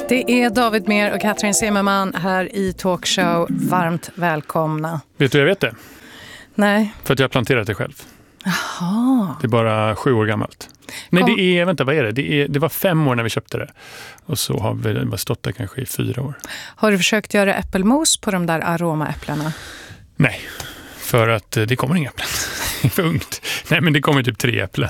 Det är David Mer och Katrin Zimmerman här i Talkshow. Varmt välkomna. Vet du jag vet det? Nej. För att jag har planterat det själv. Jaha. Det är bara 7 år gammalt. Nej, det är, vänta, vad är det? Det var 5 år när vi köpte det. Och så har vi bara stått där kanske i 4 år. Har du försökt göra äppelmos på de där aromaäpplena? Nej, för att det kommer inga äpplen. Det är för ungt. Nej, men det kommer typ 3 äpplen.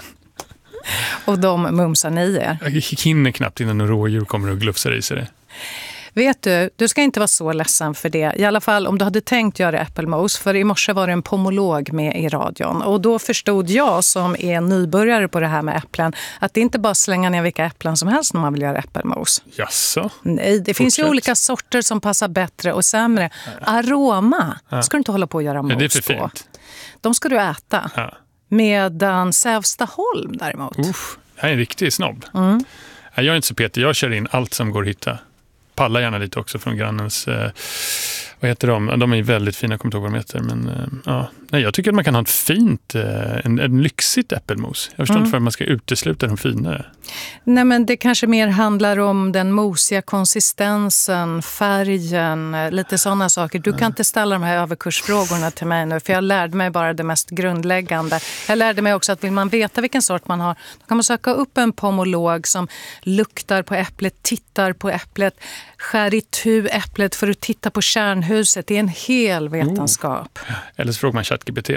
Och de mumsar ni er? Jag hinner knappt innan en rådjur kommer och glufsar i sig det. Vet du ska inte vara så ledsen för det. I alla fall om du hade tänkt göra äppelmos. För i morse var det en pomolog med i radion. Och då förstod jag som är nybörjare på det här med äpplen att det inte bara slänga ner vilka äpplen som helst när man vill göra äppelmos. Jaså? Nej, det finns ju olika sorter som passar bättre och sämre. Aroma ska du inte hålla på att göra mos på. Det är för fint. De ska du äta. Ja. Medan Sävstaholm däremot. Jag är en riktig snobb. Jag är inte så petig. Jag kör in allt som går att hitta. Pallar gärna lite också från grannens... vad heter de? De är väldigt fina, jag kommer inte ihåg vad de heter. Men, ja. Nej, jag tycker att man kan ha ett fint, en lyxigt äppelmos. Jag förstår inte för att man ska utesluta de finare. Nej, men det kanske mer handlar om den mosiga konsistensen, färgen, lite sådana saker. Du kan inte ställa de här överkursfrågorna till mig nu, för jag lärde mig bara det mest grundläggande. Jag lärde mig också att vill man veta vilken sort man har, då kan man söka upp en pomolog som luktar på äpplet, tittar på äpplet, skär itu äpplet för att titta på kärnhuset. Det är en hel vetenskap. Eller så frågar man ChatGPT.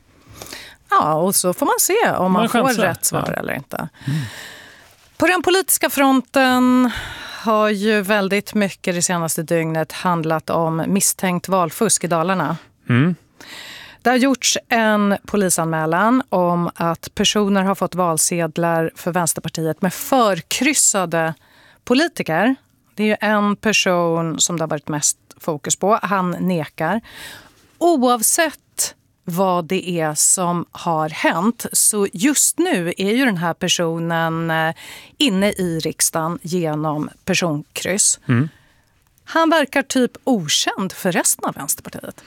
Ja, och så får man se om man får rätt svar eller inte. På den politiska fronten har ju väldigt mycket det senaste dygnet handlat om misstänkt valfusk i Dalarna. Det har gjorts en polisanmälan om att personer har fått valsedlar för Vänsterpartiet med förkryssade politiker. Det är ju en person som det har varit mest fokus på. Han nekar. Oavsett vad det är som har hänt, så just nu är ju den här personen inne i riksdagen genom personkryss. Han verkar typ okänd för resten av Vänsterpartiet.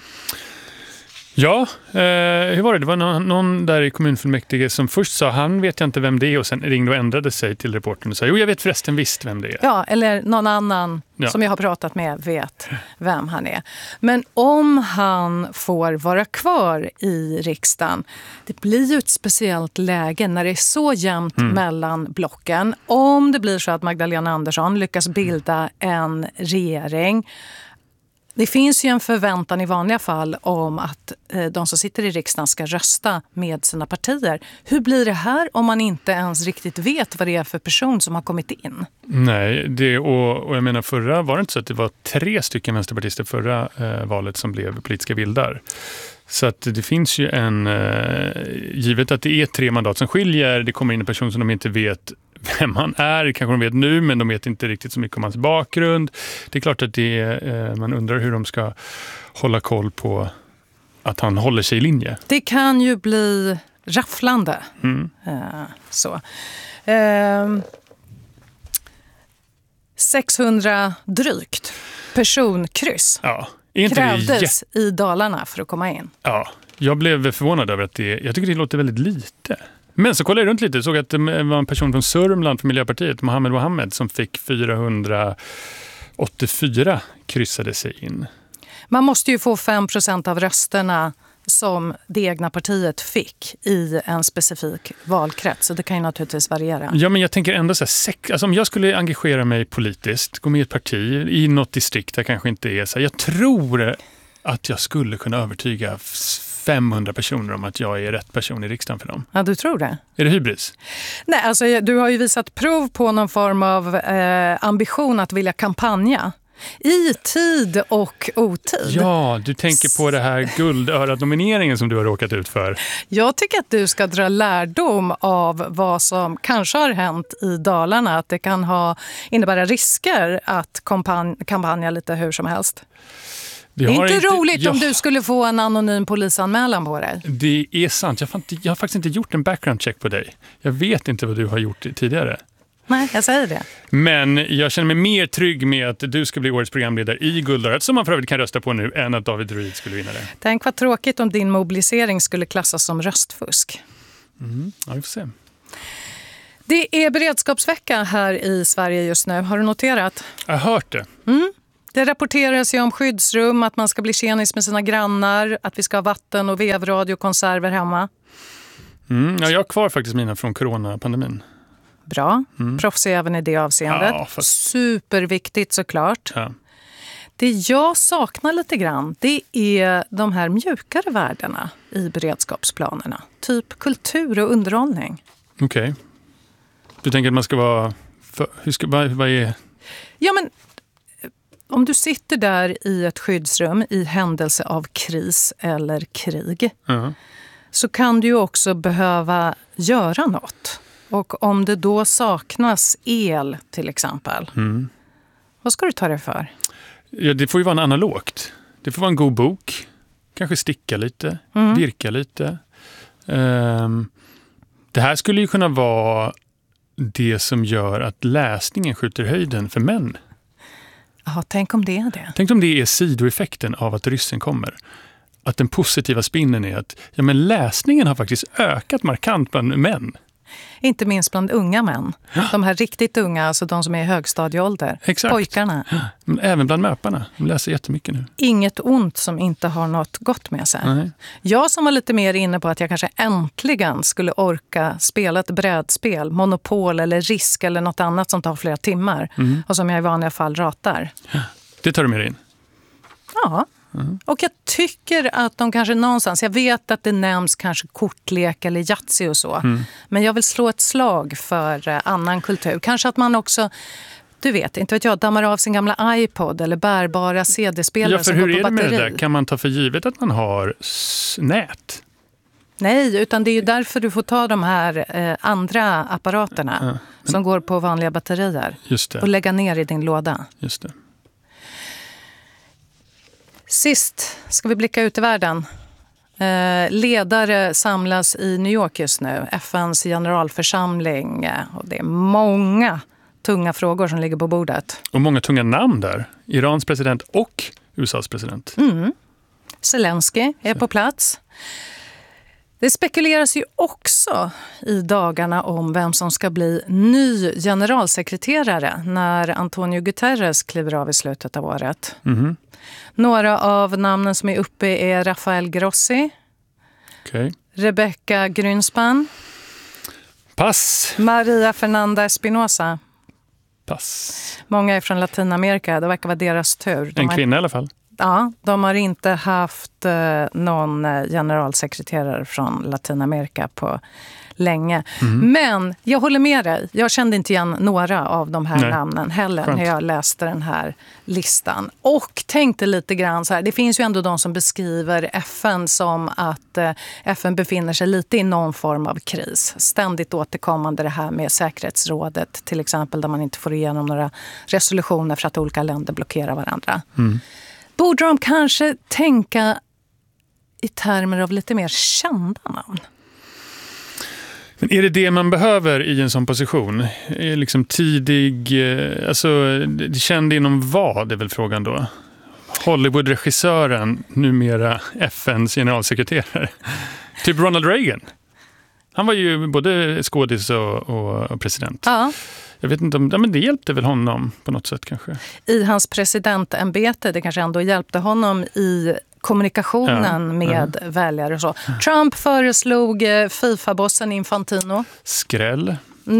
Ja, hur var det? Det var någon där i kommunfullmäktige som först sa han vet jag inte vem det är och sen ringde och ändrade sig till reportern och sa jo jag vet förresten visst vem det är. Ja, eller någon annan som jag har pratat med vet vem han är. Men om han får vara kvar i riksdagen, det blir ju ett speciellt läge när det är så jämnt mellan blocken. Om det blir så att Magdalena Andersson lyckas bilda en regering. Det finns ju en förväntan i vanliga fall om att de som sitter i riksdagen ska rösta med sina partier. Hur blir det här om man inte ens riktigt vet vad det är för person som har kommit in? Nej, och jag menar förra var det inte så att det var 3 stycken vänsterpartister förra valet som blev politiska vildar. Så att det finns ju givet att det är 3 mandat som skiljer, det kommer in en person som de inte vet vem han är, kanske de vet nu men de vet inte riktigt så mycket om hans bakgrund. Det är klart att man undrar hur de ska hålla koll på att han håller sig i linje. Det kan ju bli rafflande. Så. 600 drygt personkryss krävdes i Dalarna för att komma in. Ja, jag blev förvånad över att jag tycker det låter väldigt lite. Men så kollade jag runt lite och såg att det var en person från Sörmland för Miljöpartiet, Mohammed, som fick 484 kryssade sig in. Man måste ju få 5% av rösterna som det egna partiet fick i en specifik valkrets. Så det kan ju naturligtvis variera. Ja, men jag tänker ändå så här, alltså om jag skulle engagera mig politiskt, gå med i ett parti i något distrikt där kanske inte är så här, jag tror att jag skulle kunna övertyga 500 personer om att jag är rätt person i riksdagen för dem. Ja, du tror det? Är det hybris? Nej, alltså du har ju visat prov på någon form av ambition att vilja kampanja. I tid och otid. Ja, du tänker på det här guldörat-nomineringen som du har råkat ut för. Jag tycker att du ska dra lärdom av vad som kanske har hänt i Dalarna. Att det kan innebära risker att kampanja lite hur som helst. Det är inte roligt om du skulle få en anonym polisanmälan på dig. Det är sant. Jag har faktiskt inte gjort en background check på dig. Jag vet inte vad du har gjort tidigare. Nej, jag säger det. Men jag känner mig mer trygg med att du ska bli årets programledare i Guldörat, som man för övrigt kan rösta på nu, än att David Druid skulle vinna det. Tänk vad tråkigt om din mobilisering skulle klassas som röstfusk. Ja, vi får se. Det är beredskapsvecka här i Sverige just nu. Har du noterat? Jag har hört det. Det rapporteras ju om skyddsrum, att man ska bli tjenis med sina grannar, att vi ska ha vatten och vevradio och konserver hemma. Ja, jag har kvar faktiskt mina från coronapandemin. Bra. Proffsig även i det avseendet. Ja, Superviktigt såklart. Ja. Det jag saknar lite grann, det är de här mjukare värdena i beredskapsplanerna. Typ kultur och underhållning. Okej. Du tänker att man ska vara... Vad är... Ja, men om du sitter där i ett skyddsrum i händelse av kris eller krig så kan du ju också behöva göra något. Och om det då saknas el till exempel, vad ska du ta det för? Ja, det får ju vara en analogt. Det får vara en god bok. Kanske sticka lite, virka lite. Det här skulle ju kunna vara det som gör att läsningen skjuter höjden för män. Ja, tänk om det är det. Tänk om det är sidoeffekten av att ryssen kommer. Att den positiva spinnen är att men läsningen har faktiskt ökat markant bland män. Inte minst bland unga män. De här riktigt unga, alltså de som är i högstadieålder. Exakt. Pojkarna. Men även bland möparna. De läser jättemycket nu. Inget ont som inte har något gott med sig. Nej. Jag som var lite mer inne på att jag kanske äntligen skulle orka spela ett brädspel, Monopol eller Risk eller något annat som tar flera timmar. Och som jag i vanliga fall ratar. Det tar du med in? Ja. Och jag tycker att de kanske någonstans, jag vet att det nämns kanske kortlek eller Yatzy och så, men jag vill slå ett slag för annan kultur. Kanske att man också, du vet, inte vet jag, dammar av sin gamla iPod eller bärbara CD-spelare som går på batteri. Ja, för hur är det med det där? Kan man ta för givet att man har nät? Nej, utan det är ju därför du får ta de här andra apparaterna som går på vanliga batterier. Just det. Och lägga ner i din låda. Just det. Sist ska vi blicka ut i världen. Ledare samlas i New York just nu. FNs generalförsamling. Och det är många tunga frågor som ligger på bordet. Och många tunga namn där. Irans president och USAs president. Zelensky är på plats. Det spekuleras ju också i dagarna om vem som ska bli ny generalsekreterare när Antonio Guterres kliver av i slutet av året. Några av namnen som är uppe är Rafael Grossi, Rebecca Grynspan, pass. Maria Fernanda Espinosa. Pass. Många är från Latinamerika, det verkar vara deras tur. En kvinna i alla fall. Ja, de har inte haft någon generalsekreterare från Latinamerika på länge. Men jag håller med dig. Jag kände inte igen några av de här namnen heller när jag läste den här listan. Och tänkte lite grann så här, det finns ju ändå de som beskriver FN som att FN befinner sig lite i någon form av kris. Ständigt återkommande det här med säkerhetsrådet till exempel, där man inte får igenom några resolutioner för att olika länder blockerar varandra. Borde de kanske tänka i termer av lite mer kända namn? Men är det man behöver i en sån position? Är liksom tidig, alltså det kände inom vad är väl frågan då? Hollywood-regissören, numera FNs generalsekreterare. Typ Ronald Reagan. Han var ju både skådis och president. Ja. Jag vet inte om men det hjälpte väl honom på något sätt kanske. I hans presidentämbete, det kanske ändå hjälpte honom i kommunikationen med väljare och så. Trump föreslog FIFA-bossen Infantino. Skräll.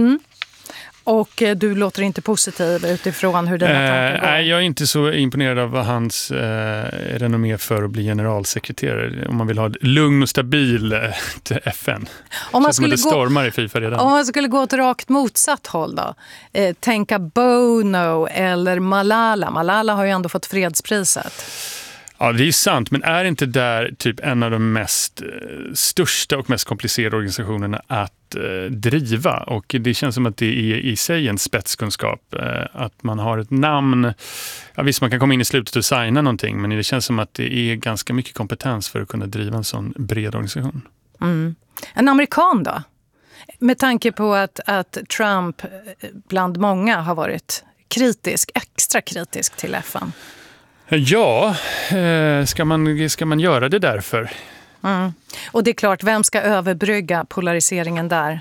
Och du låter inte positiv utifrån hur den här tanken går. Nej, jag är inte så imponerad av hans renommé för att bli generalsekreterare. Om man vill ha ett lugn och stabil FN. Om man skulle stormar i FIFA redan. Om man skulle gå åt rakt motsatt håll då. Tänka Bono eller Malala. Malala har ju ändå fått fredspriset. Ja, det är sant, men är inte där typ en av de mest största och mest komplicerade organisationerna att driva? Och det känns som att det är i sig en spetskunskap. Att man har ett namn. Ja, visst, man kan komma in i slutet och signa någonting, men det känns som att det är ganska mycket kompetens för att kunna driva en sån bred organisation. En amerikan då? Med tanke på att Trump bland många har varit extra kritisk till FN. Ja, ska man göra det därför? Och det är klart, vem ska överbrygga polariseringen där?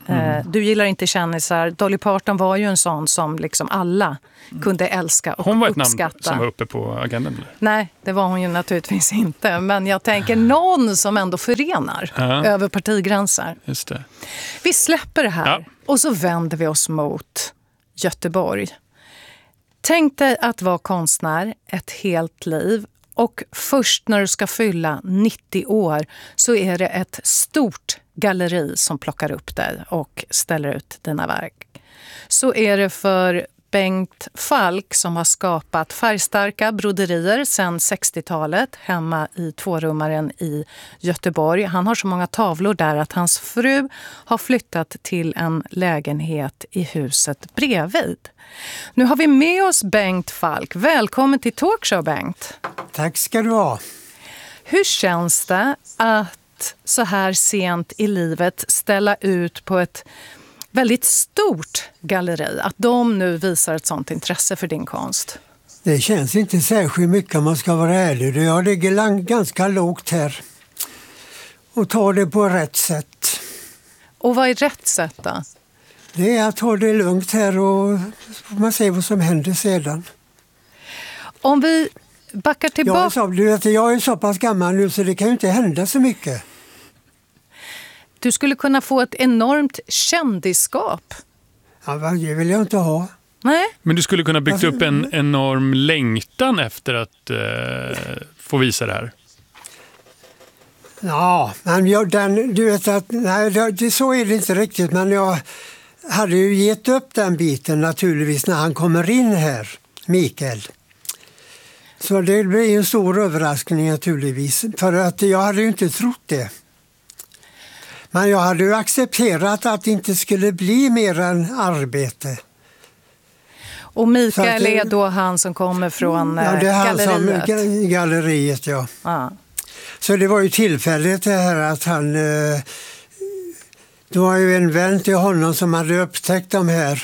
Du gillar inte kändisar. Dolly Parton var ju en sån som liksom alla kunde älska och uppskatta. Hon var ett namn som var uppe på agendan? Eller? Nej, det var hon ju naturligtvis inte. Men jag tänker någon som ändå förenar över partigränser. Just det. Vi släpper det här och så vänder vi oss mot Göteborg. Tänk dig att vara konstnär ett helt liv. Och först när du ska fylla 90 år så är det ett stort galleri som plockar upp dig och ställer ut dina verk. Så är det för Bengt Falk som har skapat färgstarka broderier sedan 60-talet hemma i tvårummaren i Göteborg. Han har så många tavlor där att hans fru har flyttat till en lägenhet i huset bredvid. Nu har vi med oss Bengt Falk. Välkommen till Talkshow, Bengt. Tack ska du ha. Hur känns det att så här sent i livet ställa ut på ett väldigt stort galleri? Att de nu visar ett sånt intresse för din konst? Det känns inte särskilt mycket om man ska vara ärlig. Jag ligger ganska lågt här och tar det på rätt sätt. Och vad är rätt sätt då? Det är att ta det lugnt här och får man se vad som händer sedan. Om vi backar tillbaka... Jag är så pass gammal nu så det kan ju inte hända så mycket. Du skulle kunna få ett enormt kändisskap. Ja, det vill jag inte ha. Nej. Men du skulle kunna bygga upp en enorm längtan efter att få visa det här. Ja, men du vet att nej, så är det inte riktigt. Men jag hade ju gett upp den biten naturligtvis när han kommer in här, Mikael. Så det blir en stor överraskning naturligtvis. För att jag hade ju inte trott det. Men jag hade ju accepterat att det inte skulle bli mer än arbete. Och Mikael är då han som kommer från galleriet? Ja, det är han som galleriet, ja. Så det var ju tillfälligt det här att han... Det var ju en vän till honom som hade upptäckt de här.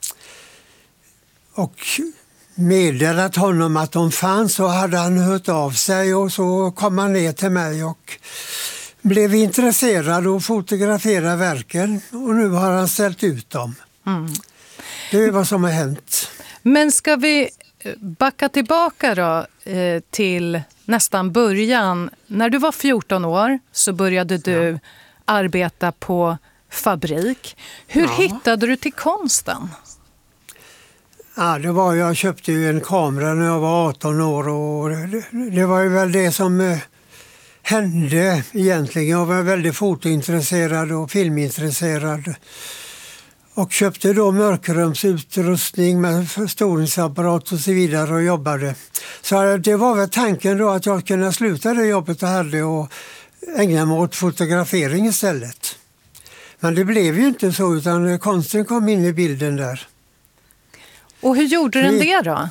Och meddelat honom att de fanns, så hade han hört av sig och så kom han ner till mig och blev intresserad och fotograferade verken. Och nu har han ställt ut dem. Det är vad som har hänt. Men ska vi backa tillbaka då till nästan början. När du var 14 år så började du arbeta på fabrik. Hur hittade du till konsten? Ja, jag köpte ju en kamera när jag var 18 år och det var ju väl det som hände egentligen. Jag var väldigt fotointresserad och filmintresserad och köpte då mörkrumsutrustning med förstoringsapparat och så vidare och jobbade. Så det var väl tanken då att jag kunde sluta det jobbet jag hade och ägna mig åt fotografering istället. Men det blev ju inte så, utan konsten kom in i bilden där. Och hur gjorde den det då?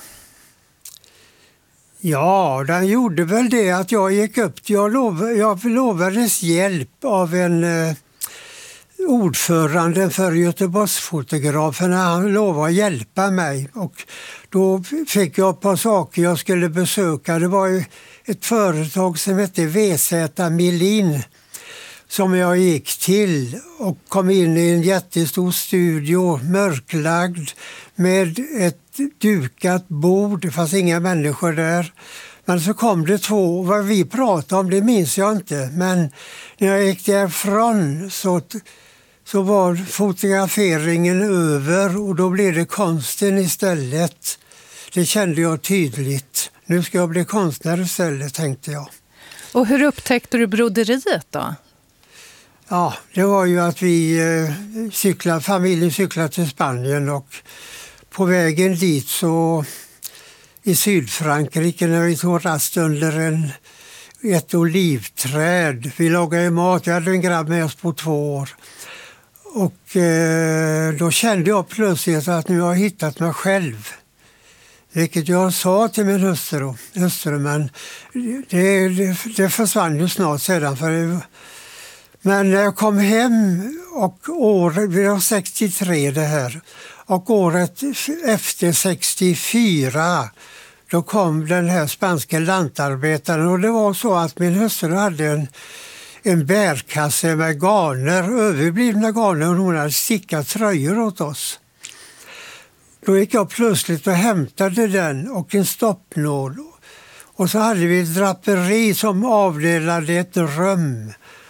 Ja, den gjorde väl det att jag gick upp. Jag lovades hjälp av en ordförande för Göteborgsfotograferna. Han lovade att hjälpa mig och då fick jag ett par saker jag skulle besöka. Det var ju ett företag som hette VZ Milin som jag gick till och kom in i en jättestor studio, mörklagd med ett dukat bord. Det fanns inga människor där. Men så kom det två, vad vi pratade om det minns jag inte. Men när jag gick därifrån så var fotograferingen över och då blev det konsten istället. Det kände jag tydligt. Nu ska jag bli konstnär istället, tänkte jag. Och hur upptäckte du broderiet då? Ja, det var ju att familjen cyklade till Spanien och på vägen dit så i Sydfrankrike när vi tog rast under ett olivträd. Vi lagade mat, jag hade en grabb med oss på 2 år. Och då kände jag plötsligt att nu har jag hittat mig själv. Vilket jag sa till min hustru men det försvann ju snart sedan. Men när jag kom hem vi var 63 det här. Och året efter 64 då kom den här spanska lantarbetaren och det var så att min hustru hade en bärkasse med garner, överblivna garner, och hon hade stickat tröjor åt oss. Då gick jag plötsligt och hämtade den och en stoppnål. Och så hade vi ett draperi som avdelade ett rum